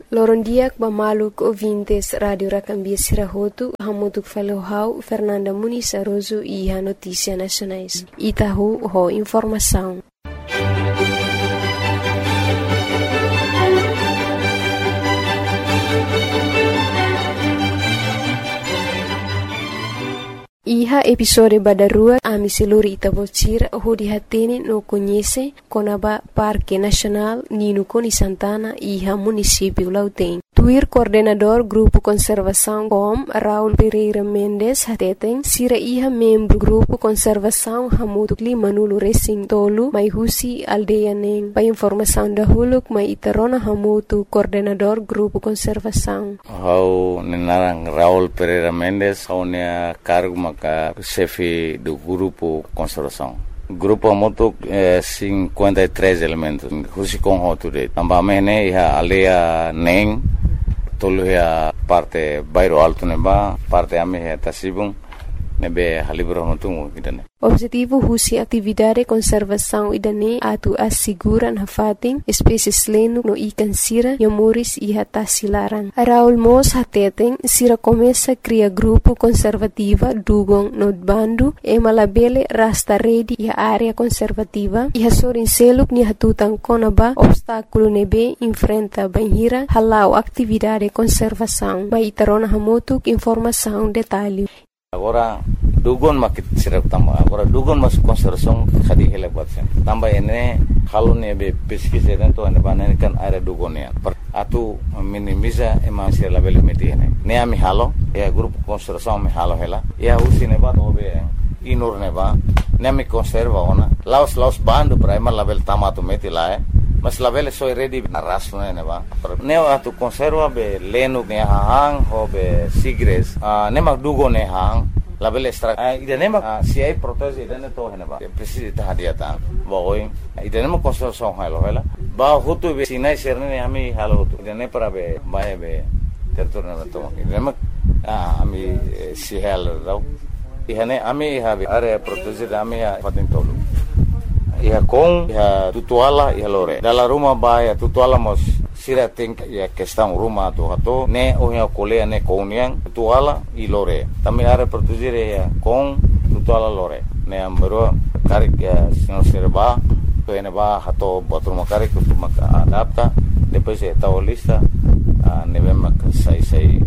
Lorondiak bamaluk ouvintes Radio Racambia Sirahotu, hamutuk falohau Fernanda Muniz Aroso e a Notícia Nacionais. Itahu ho informação. Iha episode badarua ami seluri Itabocira hodi hatene no conhece konaba Parque Nacional Nino Coni Santana iha município Lautém. Tuir coordenador Grupo Conservação com Raul Pereira Mendes hateten sira iha membro Grupo Conservação Hamudu Clima Nulo Racing Tolu mai husi aldeia neng. Pa informação da huluk mai itarona hamutu coordenador Grupo Conservação. Hau nenarang Raul Pereira Mendes hau nea cargo maka chefe do Grupo Conservação. Grupo moto 53 elementos. Husi com hoture. Ambamene iha aldeia neng. Tolu ya parte bairro alto neba, parte ame ya tasibung nebe halibro notungu idane. Objetivo husi atividade conservação idane atu asiguran hafating espécies lenu no ikan sira yamuris iha tasilaran. Raul Mos hateten sira começa cria grupo conservativa dugong no bandu e malabele rasta redi iha área conservativa iha sorin seluk ni hatutan konaba obstáculo nebe enfrenta banhira halau atividade conservação. Ba itarona hamotuk informação detalhe. Agora dugon makit sirap tamba agora dugon mas conservação khadi hele batsen tamba ene halone be pesquisa dentro ane banane kan area dugonia atu minimiza ema sir label metine ne ami halo ya grupo conservação me halo hela ya usine ba obe inur ne ba ne ami conserva ona laos bando prima label tamato metilae mas label so ready raso ne ba ne atu conserva be lenu ne hang ho be sigres ne mag dugo ne hang label extra idane mag si ai protese idane to hena ba precisa ta hadiata boy idane mag conservação hela ba hutu be sinai serne ami halo hutu idane para be bae be territorio to idane mag ami si hel do ihane ami have area protese ami paten tolu iha com iha tutuala iha lore dalla rumah baia tutuala mos sira think ya questão rumah tu hato ne ohia kolea ne koniang tutuala i lore tami are produzire ya com tutuala lore ne ambero karik ya sino serba to ene ba hato bathroom karik tu maka adapta depois é tal lista ne vem sai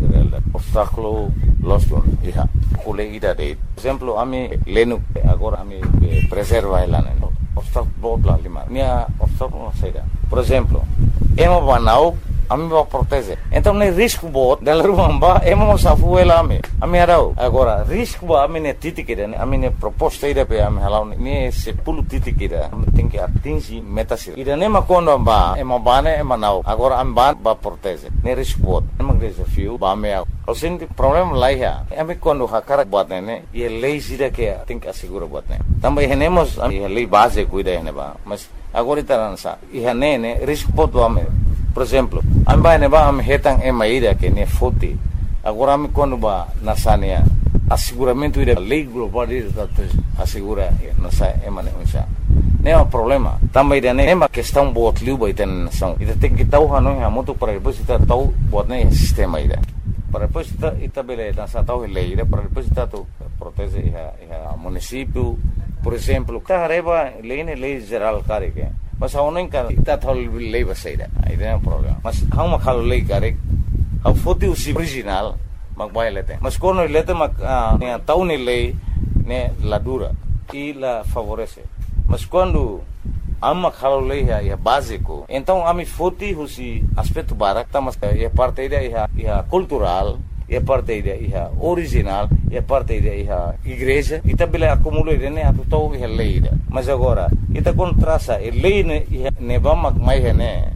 obstáculo los iha kole ida de exemplo ami lenu agora ami preserva elane obstáculo bla lima nia obstáculo saída por exemplo emo banau ami ba protege então nem risco bot dela rumba emo safu ela ami arau agora risco ba ami ne titikida ami ne proposta ida pe ami halau ne se pulu titikida tem que atingir metas ida ne makondo ba emo bane emo nau agora ami ba protege ne risco bot emo desafio ba me o senti problema lá ya ami quando hakara bot ne e lei sida que tem que assegurar bot ne também renemos a lei base cuida ne ba mas agora itaransa e ne risco bot do ami. Por exemplo, amba ne ba am hetang emaida que ne foti. Agora me quando ba nasania asseguramento ida lei global ida assegura nasa emane unsa. Ne é problema. Também ida ne uma questão bot liu ba iten nação. Ida tem que tau hanu ha moto para depois ita tau bot ne sistema ida. Para depois ita bele nasa tau lei ida para depois ita tu protege iha município. Por exemplo, carreba lei geral carike. Mas a uno encara ita thol lei baseira aí não é problema mas hau makhalo lei kare hau foti usi original magbai lete mas kono lete mak ne tau ne lei ne la dura e la favorece mas quando amma khalo lei é básico então ami foti usi aspecto barak tá mas é parte da é cultural é parte da é original é parte da é igreja e também acumula né a total é lei mas agora ita contrasa lei ne vamos mais né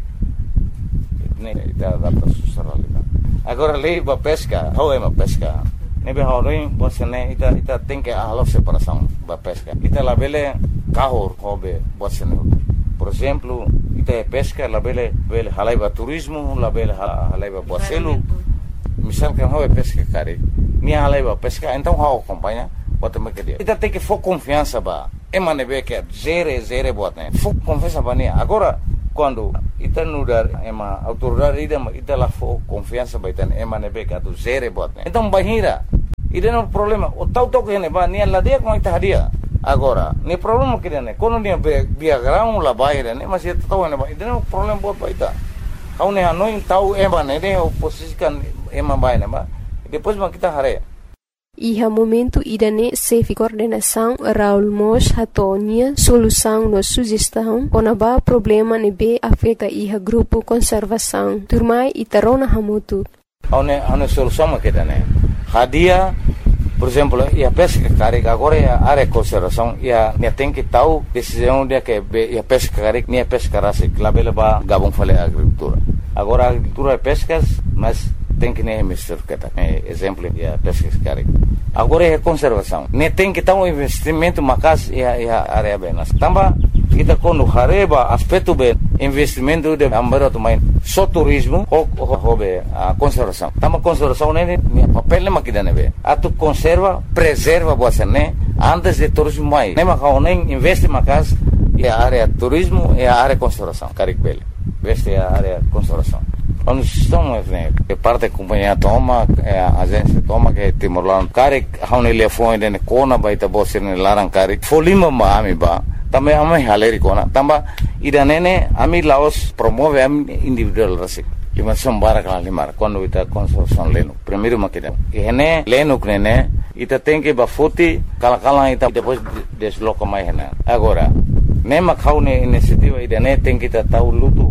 ita data susaralida agora lei ba pesca how é uma pesca ne be horin você né ita tem que a separação ba pesca ita la bele carro hobe você né por exemplo ita pesca la bele halaiba turismo la bele halaiba boacelo misal que hobe pesca cari ni halaiba pesca então how acompanha bota me que dia ita tem que for confiança ba emane be que zere bot né fuk confiança ba ni agora quando ita nudar ema autoridade ida lá for confiança baitan ema nebe ka tu zere bot então bahira ida no problema o tau que ne ba ni la dia com ita hadia agora ni problema que ne quando ni via grau la bahira ne mas ita tau ne ba ida no problema bot baita kau ne hanoi tau ema ne o posisikan ema baina ba depois ma kita hare. Iha momento idane sefi coordenação Raul Mos hatonia solução no sugestão onaba problema nebe afeta iha grupo conservação turmai itarona hamutu. Ane solução makidane hadia por exemplo ia pesca carik agora ia área conservação ia tem que tahu decisão dia que ia pesca carik ia pesca rasik labela ba gabung fale agricultura agora agricultura pescas mas tem que nem mister kata exemplo ia pesca carik agora é conservação nem tem que estar um investimento macas ia área benas tamba kita quando hareba aspecto bem investimento de ambara main só turismo ou a conservação tamba conservação nem papel nem makida nebe atu conserva preserva você né antes de turismo mais nem macau nem investe macas e a área turismo e a área conservação carik bele investe a área conservação quando estamos que parte da companhia toma a agência toma que Timor-Leste carik haune telefone de kona baita bosse ne larang carik folima ma ami ba também ami haleri kona tamba ida nene ami Laos promove ami individual rasik lima sombara kala limar quando ita conservação leno primeiro makida ene leno knene ita tem que ba foti kala ita depois desloca mais hena agora nema kaune iniciativa ida ne tem que ta tau lutu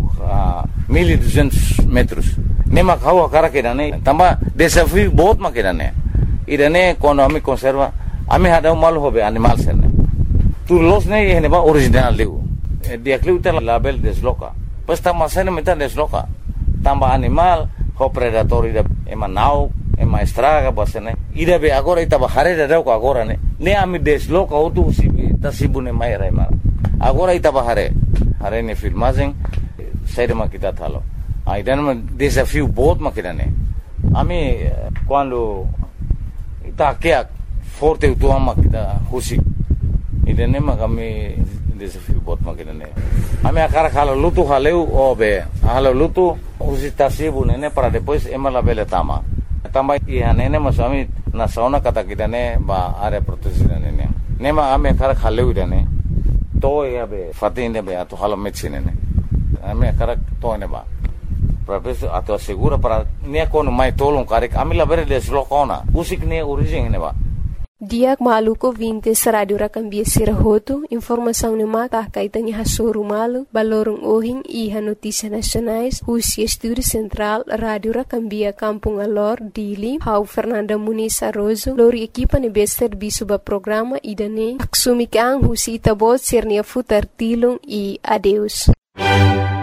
1200 metros nema kau akara que ne tamba desafio बहुत makida ne ida ne quando ami conserva ami hada mal hobe animal sene tu los ne ene ba original leu dia kleu ta label desloca pas tamba sene meta desloca tamba animal ho predator ida ema nau ema estraga basene ida be agora ita ba hare da ko agora ne ami desloca otu ta sibune mai raima agora ita ba hare ne filmagem sair kita thalo aidan ma desafio बहुत makida ne ami quando ita kia forte tu ama kita husi ida ne ma kami desafio बहुत makida ne ami akara khala lutu haleu obe halo lutu husi tasibu ne para depois ema la bele tama ia nene masami na sauna kata kita ne ba area protection ne nema ami akara khaleu ida ne to ya be fatine be atu halo medicine ne ami akara to ne ba professor atu segura para ne kono mai tolong karik ami la bere deslokona usik ne origin ne ba Diak maluko 20 Radio Rakambia Sirahoto, informação no mata kaitanya hasoro malu, balorong ohing iha notícia nacionais, Husi Estúdio Central, Radio Rakambia Kampung Alor, Dili, Hau Fernanda Muniz Arrozo, lori equipa nebe serviço ba programa idane, aksumik ang Husi itabot sernia futar tilong e adeus.